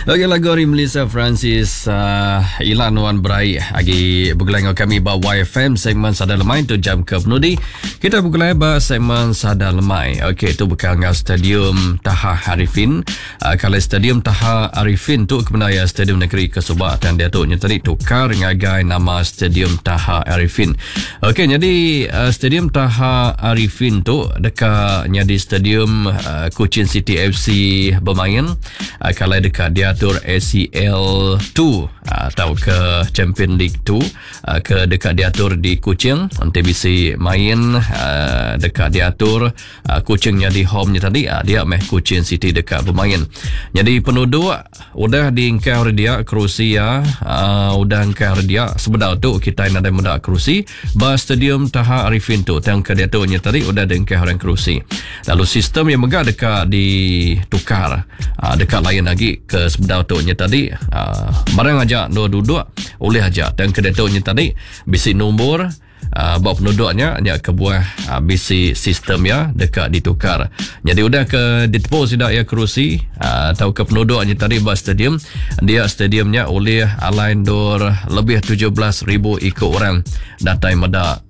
Okey, lagu dari Melissa Francis Ilan Wan Berai agi bergulai kami ba YFM segmen Sadar Lemai tu jam ke penudi. Kita bergulai ba segmen Sadar Lemai. Okey, tu bukan Stadium Taha Arifin. Kalau Stadium Taha Arifin tu kebenaya Stadium Negeri Kesubah dan dia tu nyetari tukar ngagai nama Stadium Taha Arifin. Okey, jadi Stadium Taha Arifin tu dekat nyadi Stadium Cochin City FC bermain. Kalau dekat diatur ACL 2 atau ke Champion League 2 ke dekat diatur di Kuching nanti bisa main dekat diatur Kuchingnya di home-nya tadi dia meh Cochin City dekat bermain. Jadi penduduk udah diingkar dia kerusi udah ingkar dia sebenarnya tu kita ada muda kerusi ba Stadium Taha Arifin tu yang ke diaturnya tadi udah diingkar orang kerusi. Lalu sistem yang megah dekat ditukar dekat lain lagi ke sebenar tu tadi barang aja dua-dua oleh aja dan kedatangannya tadi bisi nombor bawa penduduknya ke buah bisi sistem dekat ditukar. Jadi udah ke ditepos tidak kerusi atau ke penduduknya tadi bah stadium dia stadiumnya oleh alain dor lebih 17,000 ikut orang datai mada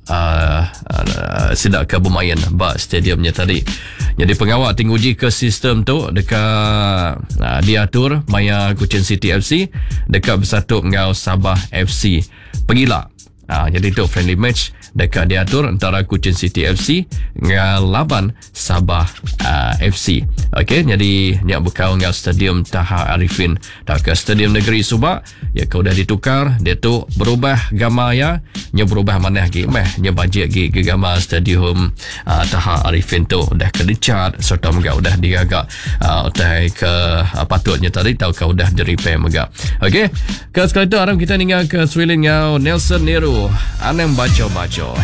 sidak ke bermain bah stadiumnya tadi. Jadi pengawal tingguji ke sistem tu dekat diatur Maya Cochin City FC dekat bersatu dengan Sabah FC pergilah. Jadi tu friendly match dekat diatur antara Cochin City FC dengan lawan Sabah FC. Okey, jadi nyak berkau dengan Stadium Taha Arifin tak ke Stadium Negeri Subah kau dah ditukar dia tu berubah gambar nya berubah mana lagi nya bajet lagi ke gambar Stadium Taha Arifin tu dah ke dicat serta megak udah digagak utai ke patutnya tadi tahu kau dah di repair megak. Okey, ke sekali tu haram kita tinggal ke Swilling Nelson Nero anem baca-baca